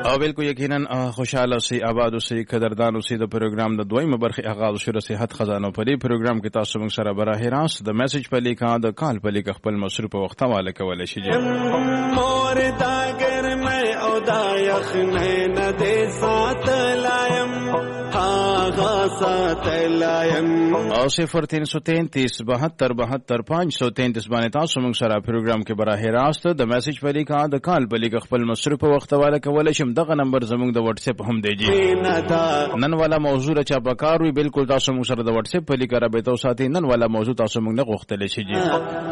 او بالکل یقینا خوشاله سي آباد سي قدردان سي د پروګرام د دویمه برخه آغاز شو صحت خزانه په دې پروګرام کې تاسو موږ سره براه راست د میسج په لیکا د کال په لیک خپل مصروف وخت حواله کولای شي اور داګر مې او دا یخ نه دې سات لایم آغا سات لایم او 0333 72 72 533 باندې تاسو موږ سره پروګرام کې براه راست د میسج په لیکا د کال په لیک خپل مصروف وخت حواله کولای شم دغه نمبر زموږ د واتس اپ هم دی جی نن والا موضوع چا پکار وی بالکل تاسو موږ سره د واتس اپ په لیک را به تاسو ساتي نن والا موضوع تاسو موږ نه غوښتل شي جی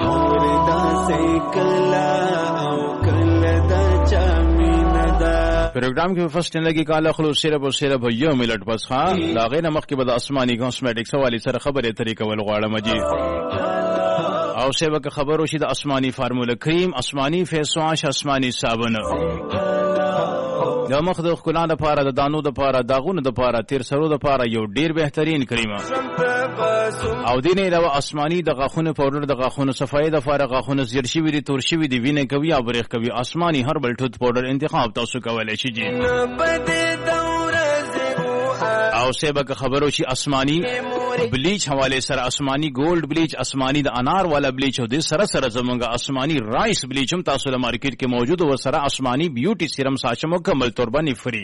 پروګرام کې فرست لګي کاله خلوص صرف یو منټ بس ها لاغې نه مخکې به د آسماني کاسمیټکس والی سره خبرې طریقه ول غواړم جی او سیبه که خبرو شي د آسماني فارموله کریم آسماني فیس واش آسماني صابون د مخ د ښکلا لپاره د دانو لپاره داغونو لپاره تیر سرو لپاره یو ډیر بهترین کریم او دینه علاوه آسماني د غاخونو پاوډر د غاخونو صفای د فارغ غاخونو زیر شي وي تور شي وي دی وینه کوي او بریخ کوي آسماني هربل ټوت پاوډر انتخاب تاسو کولای شئ جی او سیبه که خبرو شي آسماني بلیچ حواله سره آسماني گولډ بلیچ آسماني د انار والا بلیچ او د سره سره زمونږه آسماني رایس بلیچ هم تاسو له مارکیټ کې موجود او سره آسماني بیوټي سیرم ساشه مکمل تور باندې فری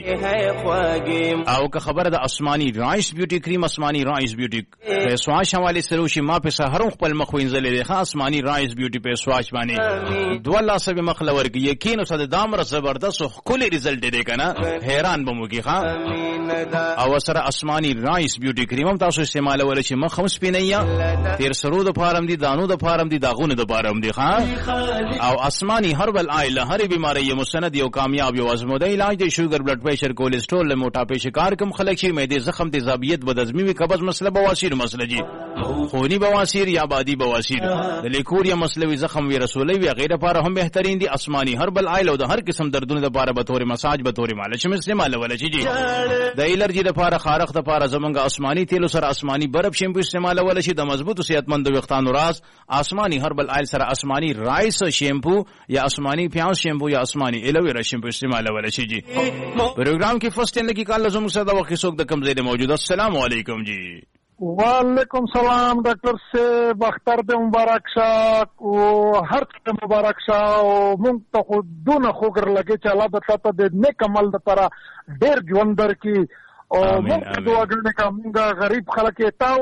او که خبره د آسماني رایس بیوټي کریم آسماني رایس بیوټي فیس واش حواله سره شي ما په سحرون خپل مخ وینځلې ده آسماني رایس بیوټي فیس واش باندې دوه لاسه به مخلور کې یقین او صد دامر زبردست او کلی رزلټ دی کنه حیران بموږي ښا او سره آسماني رایس بیوټي کریم هم تاسو استعمال ول چې مخ هم سپینیا تیر سرو د پارم دي دانو د پارم دي داغونه د پارم دي ښا او آسماني هربل آیل هر بیماری مسند یو کامیاب یو ازموده علاج دی شوګر بلډ پریشر کولیسټرول له موټاپې شکار کم خلک شي معده زخم تیزابیت بدهضمي وی قبض مسله بواسیر مسله جی خونی بواسیر یا بادی بواسیر د لیکور یا مسلوي زخم وی رسولي وی غیره لپاره هم بهترین دي آسماني هربل آیل او د هر قسم دردونو لپاره به تور مساج به تور مالش استعمال ول شي جی د الرجی لپاره خارق لپاره زمونږه آسماني تیل سره آسماني برف شیمپو استعمال ول شي د مضبوط صحتمند وختانو راز آسماني هربل آیل سره آسماني رایس شیمپو یا آسماني پیاز شیمپو یا آسماني ایلوویرا شیمپو استعمال ول شي جی پروګرام کې فرست لګي کال زموږ سره د وخت څوک د کمزې موجود السلام علیکم جی وعلیکم سلام ډاکټر صاحب اختر دې مبارک شه او هر څه مبارک شه او موږ ته خو دونه خوګر لګي چې الله تعالی دې نیک عمل لپاره ډېر ژوند درکړي او موږ دعاګانې کوو غریب خلک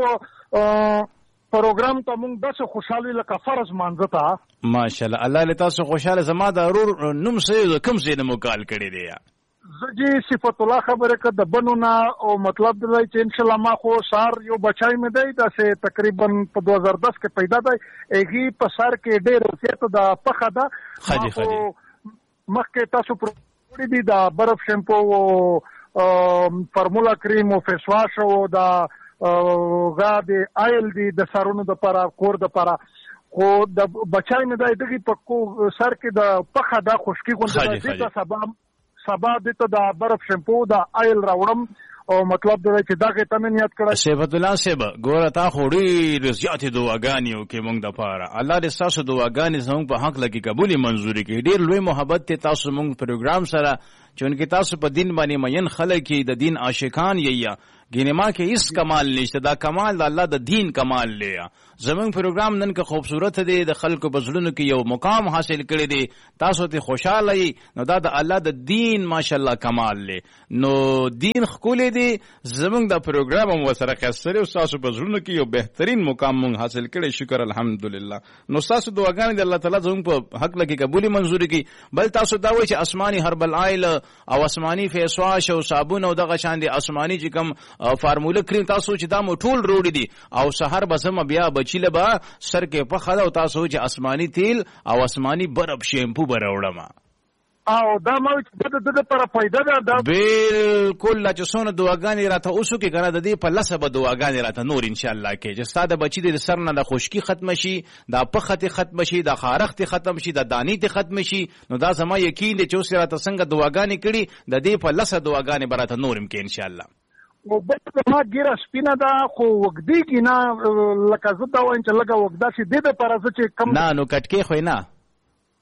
ته پروګرام ته موږ داسې خوشحالي لکه فرض مانځه ته ماشاءالله الله له تاسو خوشاله زما د ضرور نوم سې کوم څه نه مقال کړی دی زجی صفت الله خبره که د بنونه او مطلب دی چې ان شاء الله ما خو سار یو بچای مې دی دا سه تقریبا په 2010 کې پیدا دی ایږي په سار کې ډېر وخت د پخه ده خدي مخکې تاسو پروډي دی دا برف شیمپو او فارمولا کریم او فیس واش او دا غاد آیل دی د سارونو د لپاره کور د لپاره خو د بچای مې دی دغه په سر کې د پخه ده خشکی غونډه ده سبا دته دا برف شیمپو دا آیل راوړم او مطلب دا چې دا کې تمه نیت کړه صفت الله صاحب ګوره تا خوري رضایت دعاګانیو کې مونږ د پاره الله دې تاسو دعاګانې زموږ په حق لګي قبول منزوري کې ډیر لوی محبت ته تاسو مونږ پروګرام سره چونکه تاسو په دین باندې مین خلک د دین عاشقان یا ګینما کې هیڅ کمال نشته دا کمال د الله د دین کمال لیا زمون پروګرام نن که خوبصورت دی د خلکو بزلونو کې یو مقام حاصل کړی دی تاسو ته خوشاله یې نو دا د الله د دین ماشاءالله کمال لې نو دین خولې دی زمون د پروګرام هم وسره خسرې او تاسو بزلونو کې یو بهترین مقام مون حاصل کړی شکر الحمدلله نو تاسو دعاګانې د الله تعالی زمون په حق لګي قبول منزوري کی بل تاسو دا وایي چې آسماني هربل آیل او آسماني فیس واش او صابون او دغه شان دي آسماني چې کوم فارموله کریم تاسو چې دا مو ټول روړي دي او سحر بسم بیا بچیله با سر کې په خدا او تاسو چې آسماني تیل او آسماني برف شیمپو براوړم او دا مو چې د پر پیدا ده بالکل لا چې څونه دعاګانې راته اوسو کې کنه د دې په لسه به دعاګانې راته نور ان شاء الله کې چې ستاسو بچی د سر نه د خشکی ختم شي دا پخته ختم شي د خارخت ختم شي د دانی ته ختم شي نو دا زما یقین دي چې اوس راته څنګه دعاګانې کړي د دې په لسه دعاګانې براته نورم کې ان شاء الله او بل ما ګیره سپینه ده خو وګدی کی نه لکه زه دا وایم چې لکه وګدا چې د لپاره چې کم نه نو کټکې خو نه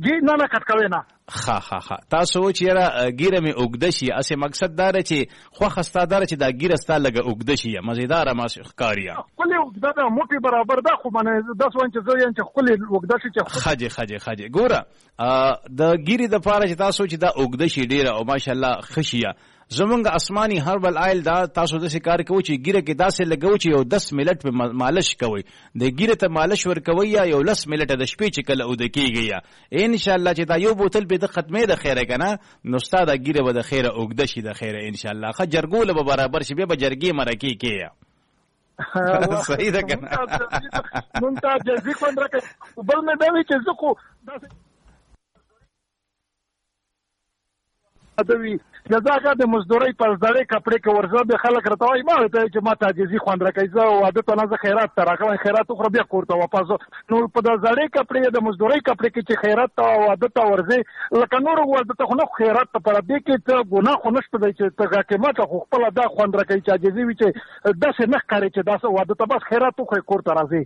جی نه کټ کوي نه. ها تاسو چې را ګیره می اوګد شي اسه مقصد دار چې خو خستادار چې دا ګیره ستا لګه اوګد شي مزیدار ما ښکاریا خپل اوګد دا موټي برابر ده خو باندې 10 ونچ زو ینچ خپل اوګد شي چې خاجه ګوره د ګیره د پاره چې تاسو چې دا اوګد شي ډیره او ماشاءالله خشیه زمونږ آسمانی هربل آیل دا تاسو د کار کوي چې ګیره کې داسې لګوي چې یو 10 منټ په مالش کوي د ګیره ته مالش ور کوي یا یو 10 منټ د شپې چې کله او د کیږي یا ان شاء الله چې دا یو بوتل به د ختمه د خیره کنه نو ستاد ګیره به د خیره اوګد شي د خیره ان شاء الله خ جرګول به برابر شي به جرګي مرکی کیه صحیح ده کنه مونږ ته ځکه کوم راکې بل مې دا وی چې زکو دوی جزاګه د مزدوري پر زړې کپڑے کې ورزه به خلک راتوي ما ته چې ما تعجزي خوند راکې زه عادت نه ز خیرات تر راکوم خیرات خو بیا کوړته واپس نو په د زړې کپڑے د مزدوري کپڑے کې چې خیرات او عادت ورزه لکه نور عادت خو نه خیرات پر دې کې ته ګناه خو نشته دی چې ته قیمت خو خپل دا خوند راکې چې تعجزي وي چې داسې نه کاری چې داسې عادت بس خیرات خو کوړته راځي.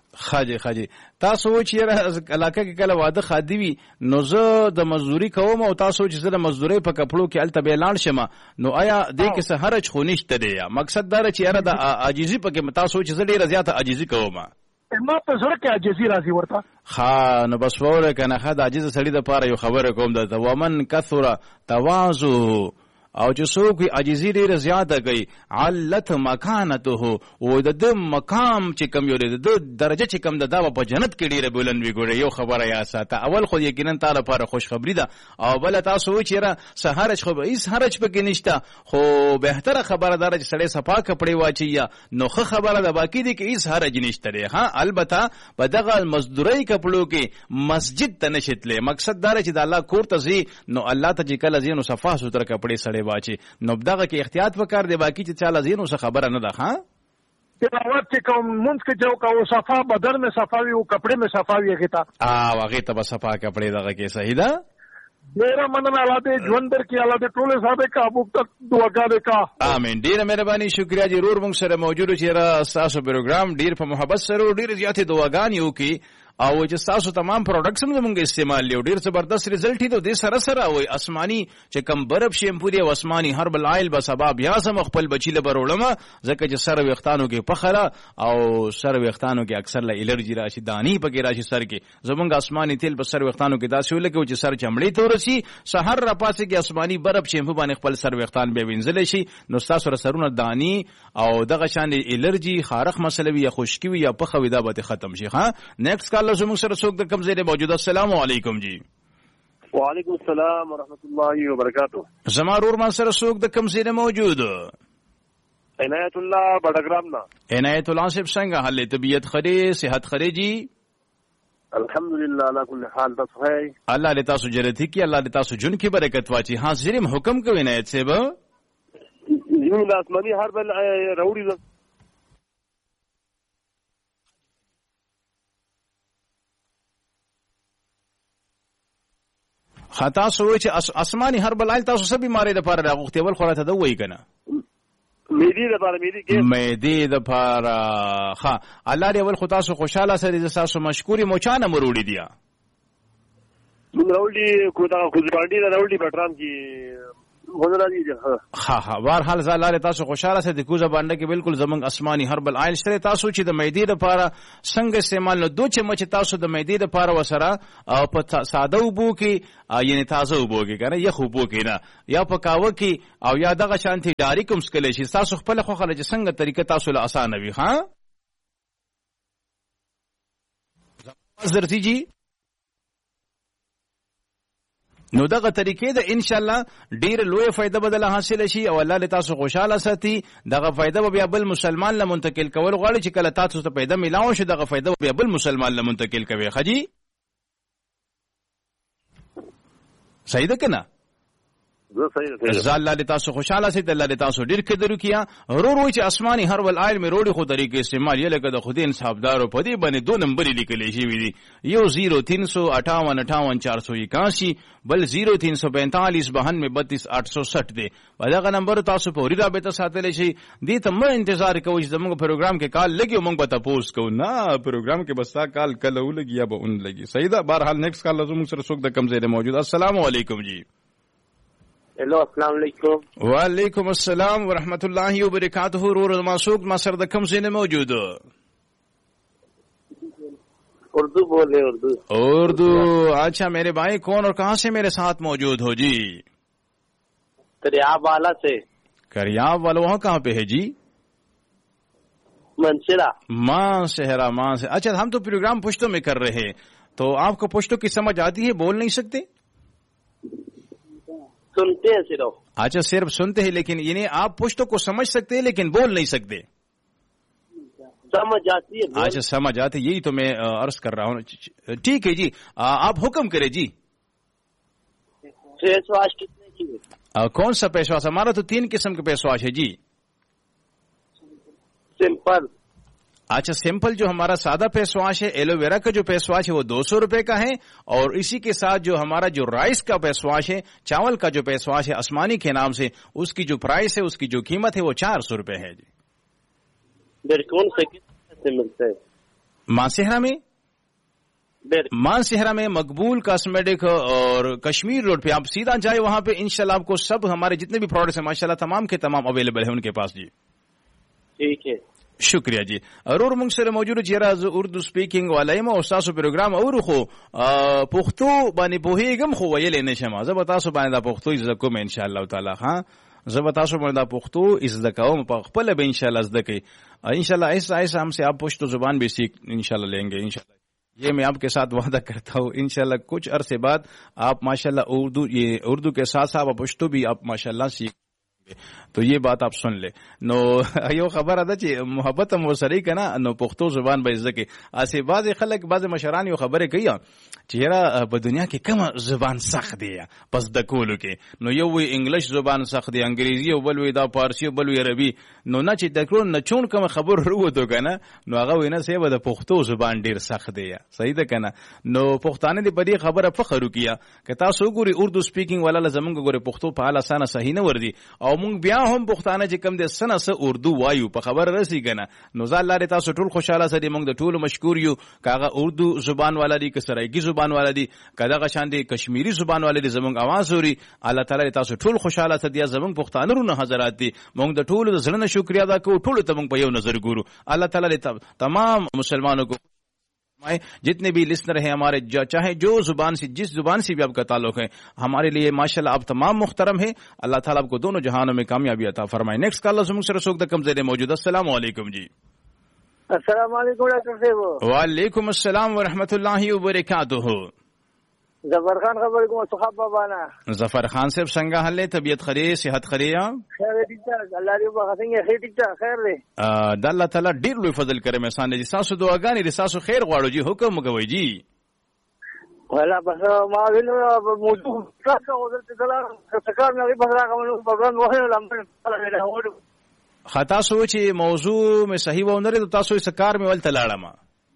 خاجه تاسو چې علاقه کې کله واده خادي وي نو زه د مزدوري کوم او تاسو چې زه د مزدوري په کپړو کې الته به لاړ شم نو آیا دې کې څه حرج خو نشته دی مقصد دا چې یاره د عاجزي په کې تاسو چې زه ډیره زیاته عاجزي کوم ما په زړه کې عاجزي راځي ورته ها نو بس وره کنه خا د عاجز سړي د پاره یو خبره کوم د ومن کثر تواضع او چې څوک عاجزي ډیره زیاته کوي علت مکانته او د مقام چې کم یو د درجه چې کم د دا په جنت کې ډیره بلند وي ګوره یو خبره یا ساته اول خو یقینا تعالی لپاره خوش خبری ده او بل تاسو چې را سهارج خو هیڅ حرج پکې نشته خو بهتره خبره ده چې سړی صفا کپڑے واچي یا نوخه خبره ده باقی دي کې هیڅ حرج نشته ده ها البته په دغه مزدوري کپړو کې مسجد ته نشتله مقصد دا چې د الله کور ته زی نو الله ته چې کله زینو صفا سوتره کپڑے سړی واچي نو دغه کې احتیاط وکړ دی باقی چې چاله زینو څه خبره نه ده ها تلاوت چې کوم منځ کې جو کا صفا بدن میں صفاوی او کپڑے میں صفاوی غیتا واغه ته صفا کپڑے دغه کې صحیح ده ډیره مننه الله دې ژوندر کې الله دې ټول صاحب کا ابو تک دعاګانې کا امين ډیره مهرباني شکریا ضرور موږ سره موجود چې را اساسو پروګرام ډیر په محبت سره ډیر زیاتې دعاګانې وکي او چې تاسو تمام پروډکټس موږ استعمال لیو ډیر زبردست رزلټ دی د سره سره وای آسماني چې کم برف شیمپو دی او آسماني هربل آیل به سبب یا سم خپل بچی له برولمه ځکه چې سره وختانو کې پخره او سره وختانو کې اکثر له الرجی راشي دانی پکې راشي سر کې زمونږ آسماني تیل په سر وختانو کې داسې ولګو چې سر چمړې تورسي سحر را پاسه کې آسماني برف شیمپو باندې خپل سر وختان به وینځل شي نو تاسو سرونه دانی او دغه شان الرجی خارخ مسله یا خشکی یا پخوي دا به ختم شي ها نیکسٹ الله زموږ سره څوک د کوم ځای موجود السلام علیکم جی وعلیکم السلام ورحمۃ اللہ وبرکاتہ زما رور ما سره څوک د کوم ځای موجود عنایت الله بډګرام نا عنایت الله صاحب څنګه حال طبیعت خری صحت خری جی الحمدللہ علی کل حال تاسو ہے الله دې تاسو جنتی کی الله دې تاسو جن کی برکت واچي حاضر حکم کوي عنایت صاحب یو آسمانی هر بل راوړي خطا سوې چې آسماني هر بلال تاسو سبي مارې د پاره راغوختي ول خوراته د وای کنه مېدی د پاره مېدی د پاره ها الله دې ول خو تاسو خوشاله سره تاسو مشکوري موچانه مروړي دي راوړي کو دا خو باندې راوړي پټرام کی ها بهرحال زاله تاسو خوشاله سه د کوزه باندې کې بالکل زمنګ آسماني هربل آیل سره تاسو چې د مېدی لپاره څنګه استعمال نو دوه چمچ تاسو د مېدی لپاره وسره او په ساده وبو کې یعنی تازه وبو کې کنه یخ وبو کې نه یا په کاوه کې او یا دغه شانتي ډاری کوم سکل شي تاسو خپل خو خلک څنګه طریقه تاسو له اسانه وي ها حضرت جی نو دغه طریقې د ان شاء الله ډیر لوی فائدہ بدل حاصل شي او الله له تاسو خوشاله ساتي دغه فائدہ به بل مسلمان له منتقل کول غواړي چې کله تاسو ته پیدا ملاو شي دغه فائدہ به بل مسلمان له منتقل کوي خجی صحیح ده کنه زال الله تاسو خوشاله سي د الله تاسو ډیر قدر کیا ورو چې آسماني هر ول آیل مې روړي خو طریقې استعمال یې لکه د خدای انصافدارو په دې باندې دوه نمبر لیکل شي وي یو 0358 بل 0345923860 دی ولغه نمبر تاسو په ری رابطه ساتل شي دې ته مې انتظار کوئ چې زموږ پروګرام کې کال لګي موږ به تاسو کو نه پروګرام کې بس کال کله ولګي یا به اون لګي صحیح ده بهرحال نیکسټ کال لازم سره څوک د کم ځای موجود السلام علیکم جی हेलो अस्सलाम वालेकुम वालेकुम अस्सलाम व रहमतुल्लाहि व बरकातहू रोर मासूक मसर द कम से मौजूद उर्दू बोले उर्दू अच्छा मेरे भाई कौन और कहाँ से मेरे साथ मौजूद हो जी करियाब वाला से करियाब वाला वहाँ कहाँ पे है जी मानसहरा अच्छा हम तो प्रोग्राम पुश्तों में कर रहे हैं तो आपको पुश्तों की समझ आती है बोल नहीं सकते सुनते हैं सिर्फ अच्छा सिर्फ सुनते हैं लेकिन यानी आप पुश्तों को समझ सकते हैं लेकिन बोल नहीं सकते समझ आती है अच्छा समझ आती यही तो मैं अर्ज कर रहा हूँ ठीक है जी आप हुक्म करें जी फेस वॉश कितने की कौन सा फेस वॉश हमारा तो 3 किस्म के फेस वॉश है जी सिंपल अच्छा सिंपल जो हमारा सादा फेस वॉश है एलोवेरा का जो फेस वॉश है वो 200 रुपए का है और इसी के साथ जो हमारा जो राइस का फेस वॉश है चावल का जो फेस वॉश है आसमानी के नाम से उसकी जो प्राइस है उसकी जो कीमत है वो 400 रुपए है जी कौन से मिलते हैं मानसहरा में मकबूल कॉस्मेटिक और कश्मीर रोड पे आप सीधा जाए वहां पे इंशाल्लाह आपको सब हमारे जितने भी प्रोडक्ट्स हैं माशाल्लाह तमाम के तमाम अवेलेबल है उनके पास जी ठीक है शुक्रिया जी और मुंग सर मौजूद जेराज उर्दू स्पीकिंग वाला है उस्ताद प्रोग्राम और खो पुख्तो बानी पोहेगम खो वयले नशमा जबतासो बांदा पुख्तो इज्जको में इंशाल्लाह ताला हां जबतासो बांदा पुख्तो इज्जको पखपल बे इंशाल्लाह इज्जके इंशाल्लाह ऐसा हमसे आप पुश्तो जुबान भी सीख इंशाल्लाह लेंगे इंशाल्लाह ये मैं आपके साथ वादा करता हूँ इंशाल्लाह कुछ अरसे बाद आप माशाल्लाह उर्दू के साथ साथ पुश्तो भी आप माशाल्लाह सीख तो ये बात आप सुन ले नो यो खबर अदा ची मोहब्बत हम वो सरी कना नो पुख्तो जुबान बेइज्जत के आसे बाज खलक बाज मशरान यो खबर कहिया चेहरा ब दुनिया के कम जुबान सख्त दिया पस दकोल के नो यो वो इंग्लिश जुबान सख्त दिया अंग्रेजी बल वे दा फारसी बल वे अरबी नो ना ची दकरो न चून कम खबर रो तो कना नो आगा वेना से ब पुख्तो जुबान ढेर सख्त दिया सही द कना नो पुख्ताने दे बड़ी खबर फखर किया कि तासो गुरी उर्दू स्पीकिंग वाला लजमन गुरे पुख्तो पाला साना सही न वर्दी او مونږ بیا هم پښتانه چې کم د سنه سه اردو وایو په خبر رسی کنه نو ځل لري تاسو ټول خوشاله سدي مونږ د ټول مشکور یو کاغه اردو زبان والا دي کسرایګي زبان والا دي کدا غشان دي کشمیری زبان والا دي زمونږ आवाज اوري الله تعالی تاسو ټول خوشاله سدي زمونږ پښتانه رونه حضرات دي مونږ د ټول د زړه شکریا ادا کوو ټول ته مونږ په یو نظر ګورو الله تعالی تمام مسلمانوں کو जितने भी लिसनर हैं हमारे चाहे जो जुबान से जिस जुबान से भी आपका ताल्लुक है हमारे लिए माशाल्लाह आप तमाम मुख्तरम है अल्लाह ताला आपको दोनों जहानों में कामयाबी अता फरमाए नेक्स्ट कॉल से रसूख द कमज़ेर मौजूद अस्सलाम वालेकुम जी अस्सलाम वालेकुम डॉक्टर साहब वालेकुम अस्सलाम व रहमतुल्लाहि व बरकातहू जफर खान खबर को सुखब बाबाना जफर खान साहब संगा हल्ले तबीयत खरी सेहत खरी खैर ठीक ठाक अल्लाह री बखसिंगे खैर ठीक ठाक खैर ले अल्लाह ताला ډیر لوی فضل کرے میں سان دي ساسو دعاګانې دي ساسو خیر غواړو جی حکم کوي جی ولا بس ما وینو موضوع تاسو حضرت تعالی سرکار نه بس راغلو پروګرام وه لمبر خطا سوچ موضوع میں صحیح و نه تاسو سرکار میں ول تلاړم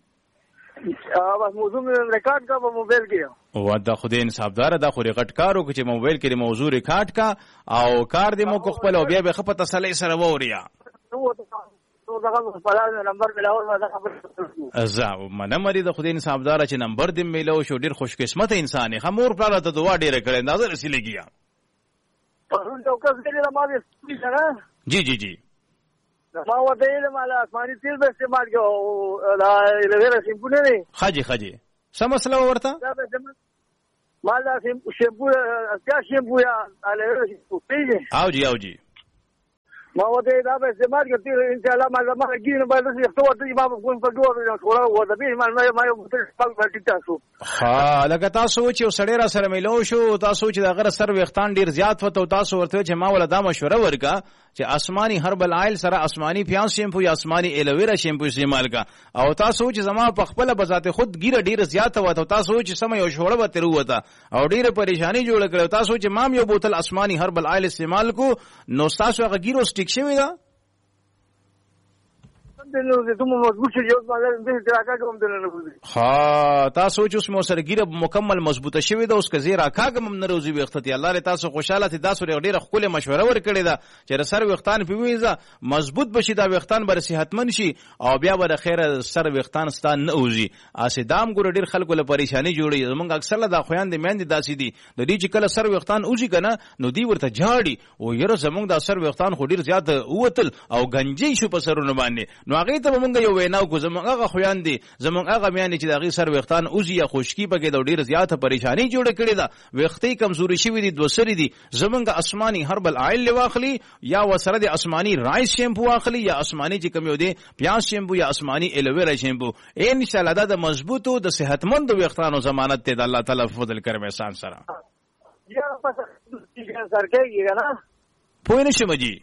بس موضوع میں ریکارڈ کا موبائل کې ودا خدای انصافدار دا خو ریکارډ کارو چې موبایل کې موضوع ریکارډ کا او کار دې مو خپل او بیا به خپه تسلی سره ووریا ازا منه مری د خدای انصافدار چې نمبر دې میلو شو ډیر خوش قسمت انسان ہے خمور پلا ته دعا ډیر کړي اندازه رسیدګیا جی جی جی ما وته له مال آسماني تیل به استعمال کو لا لغیر شیمپو نه خاجي خاجي سم مسله ورته مال شیمپو کیا شیمپو یا لغیر شیمپو پیږي او جی ما وته دا به استعمال کوي ان شاء الله ما ګینه به څه ته ورته ما کوم په دوه ورو ورته به ما یو څه پاک پټی تاسو ها لکه تاسو چې سړی را سره ملو شو تاسو چې دا غره سر وختان ډیر زیات وته تاسو ورته چې ما ولا دا مشوره ورکا چې آسماني هربل آیل سره آسماني پیاز شیمپو یا آسماني ایلوویرا شیمپو استعمال کا او تاسو چې زما په خپل بذات خود ګیره ډیره زیاته وته تاسو چې سم یو شوړه وته وروته او ډیره پریشانی جوړ کړو تاسو چې مام یو بوتل آسماني هربل آیل استعمال کو نو تاسو هغه ګیرو سټیک شوی دا ها تاسو چې اوس مو سره ګیره مکمل مضبوطه شوی دا اوس که زیرا کاګم نه روزي وختي الله له تاسو خوشاله دي تاسو ډیره خپل مشوره ورکړی دا چې سر وختان پیويزه مضبوط بشي دا وختان بر صحتمن شي او بیا بر خیره سر وختان ستان نه اوزي اسدام ګور ډیر خلکو له پریشانی جوړي زمونږ اکثر دا خويان دي مېند داسي دي د دې چې کله سر وختان اوزي کنه نو دی ورته جاړي او یره زمونږ دا سر وختان خو ډیر زیات اوتل او گنجي شو په سرونه باندې نو هغه ته مونږ یو ویناو کو زمونږه خويان دي زمونږه میانې چې دغه سر وختان اوزي یا خشکی پکې د ډیر زیاته پریشانی جوړ کړي دا وختي کمزوري شوی دي دوسری دي زمونږه آسماني هربل آیل واخلي یا وسره د آسماني رایس شیمپو واخلي یا آسماني چې کوم یو دي پیاز شیمپو یا آسماني ایلوویرا شیمپو ان شاء الله دا د مضبوطو د صحتمند وختانو ضمانت ته د الله تعالی فضل کرم احسان سره یا پس سر کېږي نه پوه نه شم جی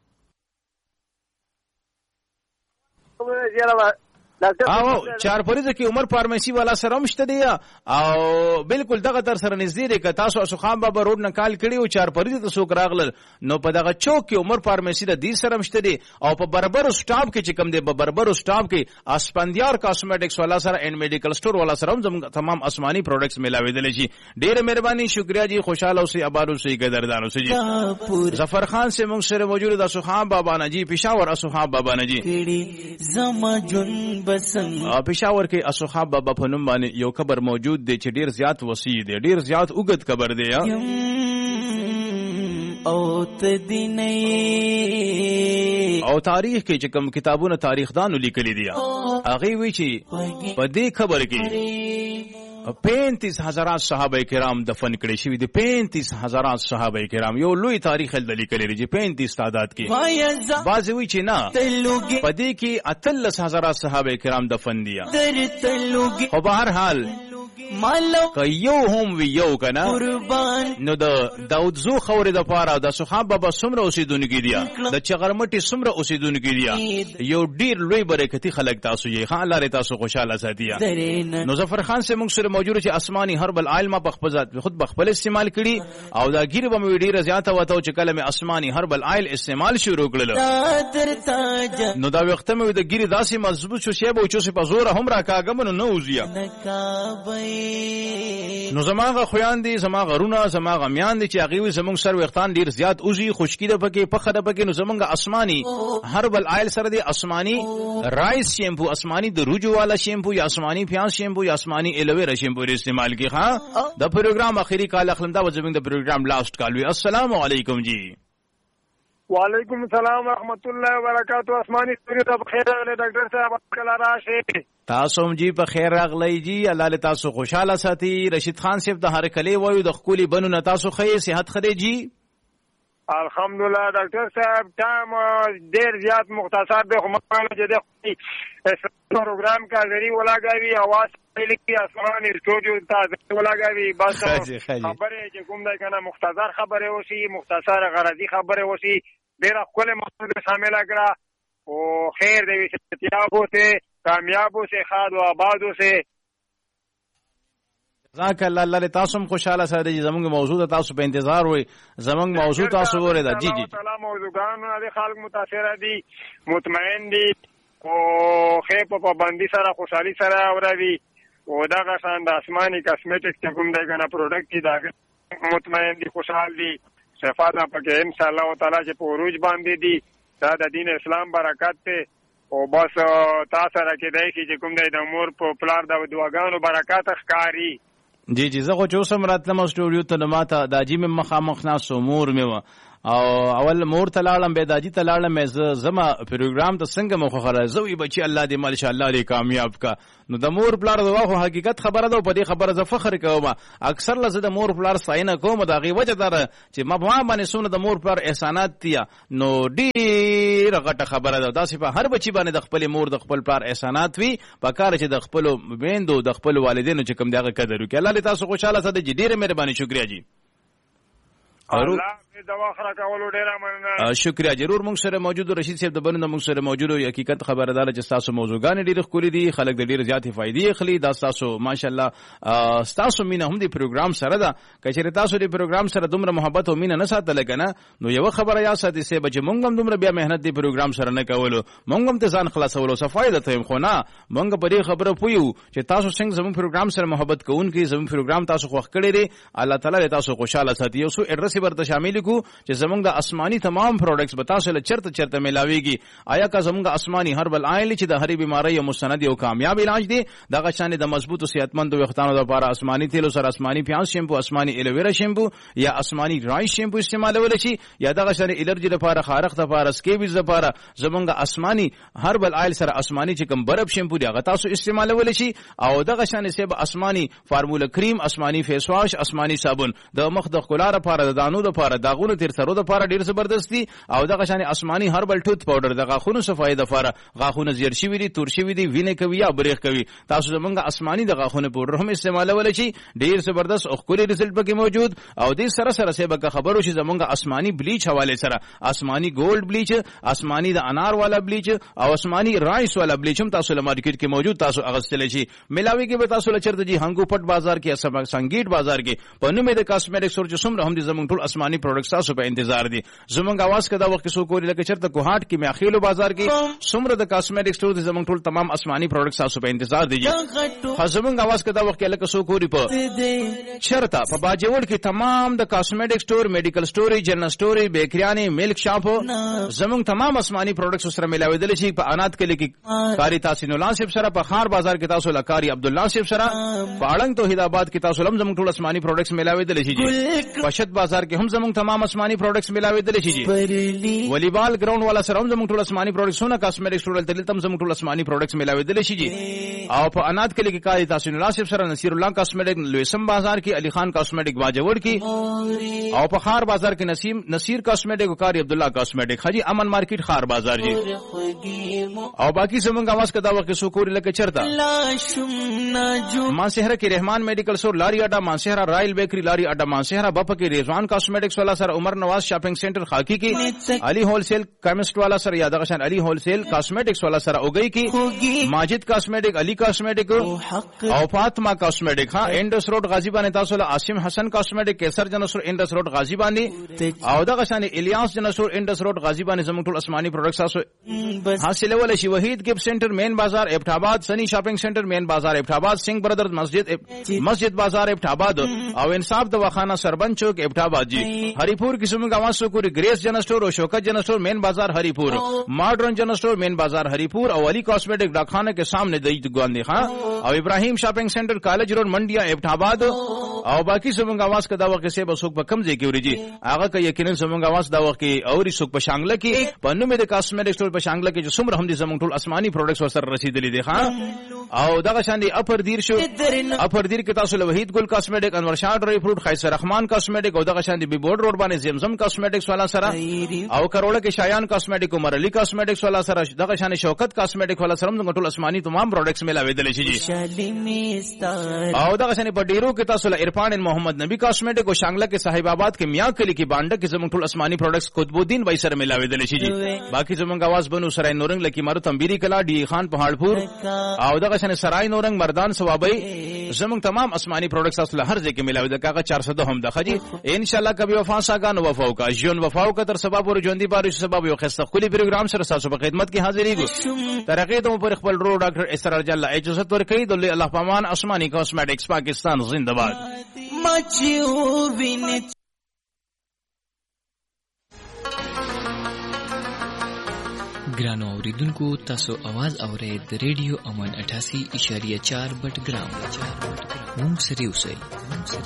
او چار پریزه کې عمر فارمیسی والا سره مشته دی او بالکل دغه تر سره نږدې دی که تاسو اسخان بابا روډ نه کال کړي او چار پریزه ته څوک راغلل نو په دغه چوک کې عمر فارمیسی د دې سره مشته دی او په بربر سټاپ کې چې کوم دی په بربر سټاپ کې اسپندیار کاسمیټکس والا سره اینڈ میډیکل سٹور والا سره هم تمام آسمانی پروډکټس ملاویدل شي ډېر مهرباني شکریا جی خوشاله اوسئ آباد اوسئ قدردان اوسئ جی ظفر خان سے موږ سره موجود د اسخان بابا نه جی پېښور اسخان بابا نه جی زما جون پېښور کې اسخاب بابا په نوم باندې یو قبر موجود دی چې ډیر زیات وسیع دی ډیر زیات اوږد قبر دی او تاریخ کې چې کوم کتابونه تاریخدانو لیکلي دي هغه وی چې په دې قبر کې 35,000 صحابه کرام دفن کړي شوی دي 35,000 صحابه کرام یو لوی تاریخ د لیکلي دي 35 تعداد کې بعضی وی چې نه پدې کې 38,000 صحابه کرام دفن دي خو په هر حال که یو هم وی یو کنه نو د داود زو خورې د پاره د صحابه به څومره اوسیدونکي دي د چغرمټي څومره اوسیدونکي دي یو ډیر لوی برکتی خلک تاسو یې خان الله تاسو خوشاله ساتي نو ظفر خان سے موږ سره موجود چې آسماني هربل آیل ما بخپزات خود بخپل استعمال کړي او دا ګیر به مې ډیره زیاته وته چې کلمه آسماني هربل آیل استعمال شروع کړل نو دا وخت مې د ګیر داسې مضبوط شو شی به چې په زور هم راکاګم نو وزیا نو زماغه خویان دي زماغه رونه زماغه میان دي چې هغه زمونږ سر وختان ډیر زیات اوزي خشکی ده پکې پخه ده پکې نو زمونږ آسماني هربل آیل سره دي آسماني رایس شیمپو آسماني د روجو والا شیمپو یا آسماني پیاز شیمپو یا آسماني ایلوویرا شیمپو استعمال کی ها د پروګرام اخیری کال اخلنده و زمونږ د پروګرام لاست کال وی السلام علیکم جی وعلیکم السلام ورحمۃ اللہ وبرکاتہ آسمانی ستوري ته خیر راغلی ډاکټر صاحب کله راشي تاسو هم جی په خیر راغلی جی الله له تاسو خوشاله ساتي رشید خان صاحب د هر کلی وایو د خولي بنو نه تاسو خې صحت خدي جی الحمدلله ډاکټر صاحب ټایم ډیر زیات مختصر دی خو مانه چې د پروګرام کا ذریعہ ولاګوي اواز لیکي آسمانی سټوډیو ته ولاګوي بس خبره چې کوم دی کنه مختصر خبره وسی مختصر غرضی خبره وسی ډیر خپل مقصود شامل کړه او خیر دی ستیابو سے کامیابو سے خاد و آبادو سے جزاک الله الله تاسو هم خوشاله سره زمونږ موضوع تاسو په انتظار وي زمونږ موضوع تاسو وره دا جی جی سلام موضوعګانو د خلک متاثر دي مطمئن دي او خیر په پابندي سره خوشحالي سره اوروي او دا غسان د آسماني کاسمیټکس کوم دی کنه پروډکټ دا مطمئن دي خوشحال دي صفات پکې ان شاء الله تعالی چې په عروج باندې دي دا د دین اسلام برکات ته او بس تاسو را کې دی چې کوم دی د مور په پلار د دعاګانو برکات ښکاری جی جی زه خو چې اوسم راتلم سټوډیو ته ماته د اجي مې مخامخ ناس مور مې او اول مور ته لاړم به داجی ته لاړم مې زما پروګرام ته څنګه مخ خره زوی بچي الله دې مال انشاء الله دې کامیاب کا نو د مور پلار د واخو حقیقت خبره ده په دې خبره ز فخر کوم اکثر لزه د مور پلار ساينه کوم دا غي وجه دار چې ما باندې سونه د مور پلار احسانات دي نو ډیر غټه خبره ده داسې په هر بچي باندې د خپل مور د خپل پلار احسانات وي په کار چې د خپل بیندو د خپل والدینو چې کوم دغه قدر وکړي الله دې تاسو خوشاله ساته ډیره مهرباني شکریا جی الله دوا خره کولو ډیره مننه. شکریہ. ضرور موږ سره موجود رشید صاحب د بنده موږ سره موجود. حقیقت خبردار چې تاسو موضوعګان ډېر خولي دي، خلک د ډېر زیاتې فائدې اخلي. دا تاسو ماشاءالله تاسو مینه هم د پروګرام سره ده. کچېر تاسو د پروګرام سره دومره محبت او مینه نه ساتل کنه نو یو خبره یا ساتي سه بچ موږ هم دومره بیا مهنت د پروګرام سره نه کولو، موږ هم ته ځان خلاصولو صفایده ته خو نه. موږ په دې خبره پویو چې تاسو څنګه زموږ پروګرام سره محبت کوونکې زموږ پروګرام تاسو خوښ کړی دی. الله تعالی تاسو خوشاله ساتي. یو څو اډرس ورته شامل کو چې زموږ د آسماني تمام پروډکټس به تاسو له چرته ملاويږي. آیا کا زموږ آسماني هربل آیل چې د هرې بیماری یو مستند او کامیاب علاج دی. دغه شان د مضبوط او صحتمند وختانو لپاره آسماني تیل سره آسماني پیاز شیمپو، آسماني الویرا شیمپو یا آسماني رایس شیمپو استعمالول شي. یا دغه شان الرجی لپاره، خارښت لپاره، سکیبیز لپاره زموږ آسماني هربل آیل سره آسماني چې کوم برب شیمپو دی هغه تاسو استعمالول شي. او دغه شان سبب آسماني فارمولا کریم، آسماني فیس واش، آسماني صابون د مخ د ښکلا لپاره، د دانو لپاره، داغونو تیر سرو لپاره ډیر زبردست دي. او دغه شان آسماني هربل ټوث پاوډر د غاښونو صفای لپاره، غاښونه زیړ شوي دي، تور شوي دي، وینې کوي یا بریښ کوي، تاسو زمونږ آسماني د غاښونو پاوډر هم استعمالول شي. ډیر زبردست او ښکلي رزلټ پکې موجود. او دې سره سره سبب خبرو شي زمونږ آسماني بلیچ حواله سره، آسماني ګولډ بلیچ، آسماني د انار والا بلیچ او آسماني رایس والا بلیچ هم تاسو له مارکیټ کې موجود. تاسو اغستل شي. ملاوي کې به تاسو لچرته جی هنګو پټ بازار کې، سنگیټ بازار کې په نومې د کاسمیټک سٹور چې څومره هم دي زمونږ ټول آسماني پروډکټس تاسو په انتظار دي. زمونږ आवाज کدا وخت سو کولی لکه چرته کوهاټ کې میاخیلو بازار کې څومره د کاسمیټک سٹور دي زمونږ ټول تمام آسماني پروډکټس تاسو په انتظار دي. زمونږ आवाज کدا وخت لکه سو کولی په چرته په باجوړ کې تمام د کاسمیټک سٹور، میډیکل سٹور، جنرال سٹور، بیکریانه، ملک شاپ زمونږ تمام آسماني پروډکټس سره ملاویدل شي. په انات کې لکه کاری تاسین الله صاحب سره، په خار بازار کې تاسو لکاری عبد الله صاحب سره، په اړنګ توحید آباد کې تاسو هم زمونږ ټول آسماني پروډکټس ملاویدل شي. په شت بازار کې هم زمونږ تمام آسماني پروډکټس ملاویدل شي. والیبال ګراوند والا سره هم زموږ ټول آسماني پروډکټسونه، کاسمیټک سٹور تل تم زموږ ټول آسماني پروډکټس ملاویدل شي. او په انات کې لکه کاری تاسین الله صاحب سره، نصیر الله کاسمیټک لویسم بازار کې، علی خان کاسمیټک باجوړ کې، او په خار بازار کې نصیر کاسمیټک او کاری عبد الله کاسمیټک حاجی امن مارکیټ خار بازار جی. او باقی زمونږ आवाज کدا وخت سو کوری لکه چرتا مانسهره کې رحمان میډیکل سٹور لاری اډا، مانسهره رائل بیکری لاری اډا مانسهره، بپ کې رضوان کاسمیټکس والا سره، عمر نواز شاپنگ سینټر خاکی کې، علی ہول سیل کیمسٹ والا سره، یاد غشان علی ہول سیل کاسمیٹکس والا سره اوګی کی، ماجد کاسمیٹک، علی کاسمیٹک او فاطمه کاسمیٹک. ها انډس روډ غازی باندې تاسو له عاصم حسن کاسمیٹک، کیسر جنسور انډس روډ غازی باندې، او دغه شان الیاس جنسور انډس روډ غازی باندې زموږ ټول آسماني پروډکټس تاسو حاصل ولې شي. وحید گفت سینټر مین بازار ابټاباد، سنی شاپنگ سینټر مین بازار ابټاباد، سنگ برادرز مسجد بازار ابټاباد، او انصاف دواخانه سربن چوک ابټاباد جی. ہریپور کی زموږ आवाज سو کوری گریس جنرل سٹور او شوکت جنرل سٹور مین بازار ہریپور، ماڈرن جنرل سٹور مین بازار ہریپور، او علی کاسمیٹک ڈاکخانہ کے سامنے دید گاندھی خان، او ابراہیم شاپنگ سینٹر کالج روڈ منڈیا ابټاباد. او باقی زموږ आवाज کا داوا کې سبا سوک په کم ځای کې وريږي هغه کې یقینا زموږ आवाज داوا کې اوري سوک په شانګله کې په نومې د کاسمیټک سٹور په شانګله کې چې څومره هم دي زموږ ټول آسماني پروډکټس ورسره رسیدلې دي ها. او دغه شان دي اپر دیر شو، اپر دیر کې تاسو له وحید ګل کاسمیټک، انور شاه ډرای فروټ، خیسر رحمان کاسمیټک، او دغه شان دي بی بورډ روډ باندې زمزم کاسمیټکس والا سره، او کروڑه کې شایان کاسمیټک، عمر علی کاسمیټکس والا سره، دغه شان شوکت کاسمیټک والا سره موږ ټول آسماني تمام پروډکټس ملاویدل شي. او دغه شان په ډیرو کې تاسو له عرفان محمد نبی کاسمیټک او شانګله کې صاحب آباد کې میا کلی کې باندې کې زموږ ټول آسماني پروډکټس قطب الدین وای سره ملاویدل شي. باقی زموږ आवाज بنو سرای نورنګ لکی مارو تنبیری کلا، ډی خان پہاڑپور، او دغه شان سرای نورنګ مردان ثوابی زموږ تمام آسماني پروډکټس تاسو له هر ځای کې ملاوي د کاغه 400 هم د خجی. ان شاء الله کبي وفا ساګان وفاو کا جون وفاو کا تر سبب ور ژوندۍ بارش سبب یو خسته خولي پروګرام سره تاسو په خدمت کې حاضرېږو. ترقې ته پر خپل رو ډاکټر اسرار جل اجازه ورکړي. د الله پامان آسماني کاسمیټکس پاکستان زنده باد. ګرانو اوریدونکو، تاسو आवाज اورئ د ریډیو امن 88.4 بټ ګرام. مونږ سره اوسئ.